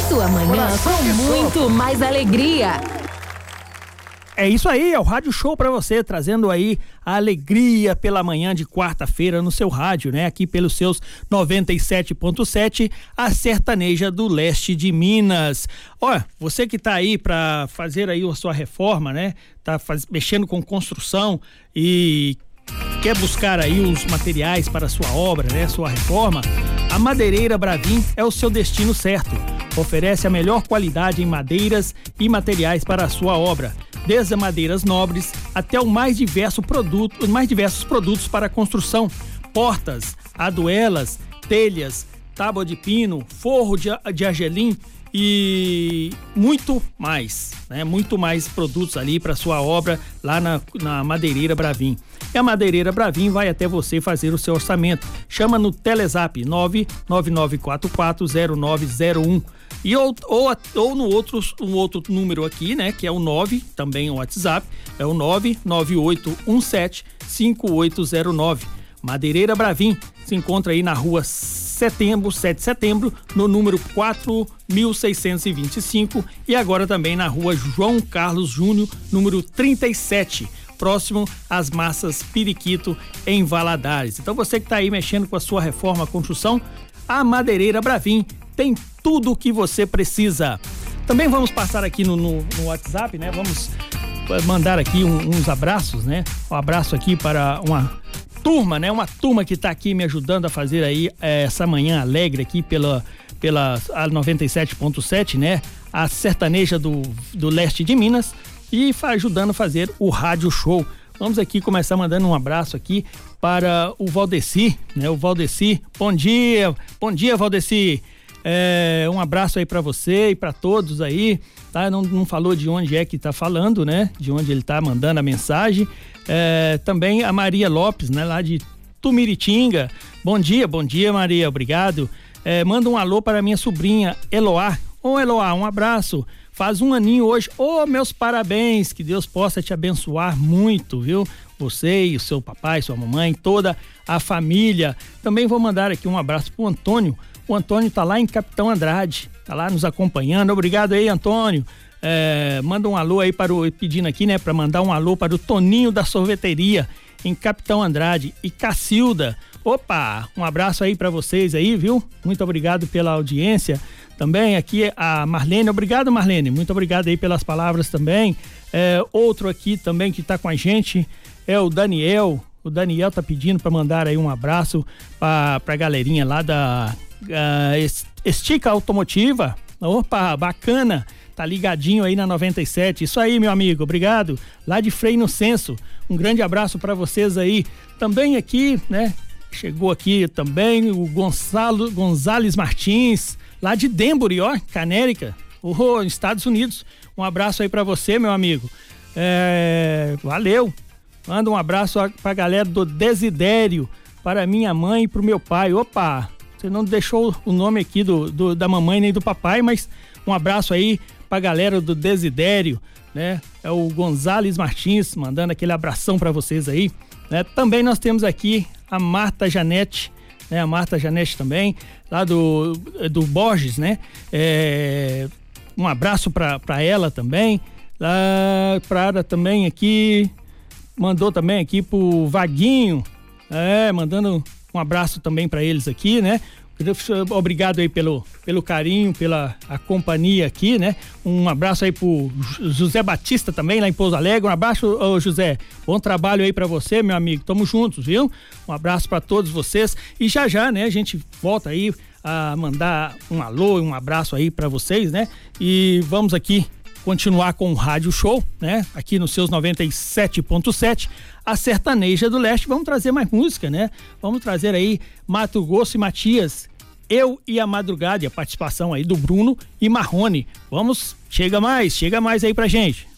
Sua manhã com muito mais alegria. É isso aí, é o Rádio Show pra você, trazendo aí a alegria pela manhã de quarta-feira no seu rádio, né? Aqui pelos seus 97.7, a sertaneja do leste de Minas. Olha, você que tá aí pra fazer aí a sua reforma, né? Tá mexendo com construção e quer buscar aí os materiais para a sua obra, né? Sua reforma, a Madeireira Bravin é o seu destino certo. Oferece a melhor qualidade em madeiras e materiais para a sua obra, desde madeiras nobres até os mais diversos produtos para construção, portas, aduelas, telhas, tábua de pino, forro de argelim e muito mais, né? Muito mais produtos ali para sua obra lá na Madeireira Bravin. E a Madeireira Bravin vai até você fazer o seu orçamento. Chama no Telezap 999440901 e ou no outro número aqui, né, que é o 9, também o WhatsApp, é o 998175809. Madeireira Bravin se encontra aí na rua 7 de setembro, no número 4625 e agora também na rua João Carlos Júnior, número 37, próximo às Massas Periquito, em Valadares. Então você que está aí mexendo com a sua reforma, construção, a Madeireira Bravin tem tudo o que você precisa. Também vamos passar aqui no WhatsApp, né? Vamos mandar aqui uns abraços, né? Um abraço aqui para uma turma, né? Uma turma que está aqui me ajudando a fazer aí essa manhã alegre aqui pela 97.7, né? A sertaneja do leste de Minas e ajudando a fazer o Rádio Show. Vamos aqui começar mandando um abraço aqui para o Valdeci, né? O Valdeci, bom dia, Valdeci. Um abraço aí para você e para todos aí, tá? Não falou de onde é que tá falando, né? De onde ele tá mandando a mensagem. Também a Maria Lopes, né? Lá de Tumiritinga. Bom dia, Maria, obrigado. Manda um alô para minha sobrinha Eloá. Ô Eloá, um abraço. Faz um aninho hoje. Meus parabéns, que Deus possa te abençoar muito, viu? Você e o seu papai, sua mamãe, toda a família. Também vou mandar aqui um abraço pro Antônio. O Antônio tá lá em Capitão Andrade, tá lá nos acompanhando. Obrigado aí, Antônio. Manda um alô aí pedindo aqui, né, para mandar um alô para o Toninho da Sorveteria em Capitão Andrade e Cacilda. Opa, um abraço aí para vocês aí, viu? Muito obrigado pela audiência. Também aqui a Marlene, obrigado Marlene, muito obrigado aí pelas palavras também. Outro aqui também que tá com a gente é o Daniel. O Daniel tá pedindo para mandar aí um abraço pra galerinha lá da Estica Automotiva. Opa, bacana, tá ligadinho aí na 97, isso aí meu amigo, obrigado, lá de Frei Inocêncio, um grande abraço para vocês aí. Também aqui, né, chegou aqui também o Gonzales Martins, lá de Denbury, ó, Canérica, Estados Unidos, um abraço aí para você meu amigo, valeu, manda um abraço pra galera do Desidério, para minha mãe e pro meu pai. Opa, você não deixou o nome aqui da mamãe nem do papai, mas um abraço aí pra galera do Desidério, né? É o Gonzales Martins mandando aquele abração pra vocês aí, né? Também nós temos aqui a Marta Janete, né? A Marta Janete também, lá do Borges, né? Um abraço pra ela também, lá pra também aqui, mandou também aqui pro Vaguinho, mandando um abraço também para eles aqui, né? Obrigado aí pelo carinho, pela companhia aqui, né? Um abraço aí pro José Batista também, lá em Pouso Alegre. Um abraço, José. Bom trabalho aí para você, meu amigo. Tamo juntos, viu? Um abraço para todos vocês. E já, né? A gente volta aí a mandar um alô e um abraço aí para vocês, né? E vamos aqui continuar com o Rádio Show, né? Aqui nos seus 97.7, a sertaneja do leste. Vamos trazer mais música, né? Vamos trazer aí Mato Grosso e Matias, Eu e a Madrugada, e a participação aí do Bruno e Marrone. Chega mais aí pra gente.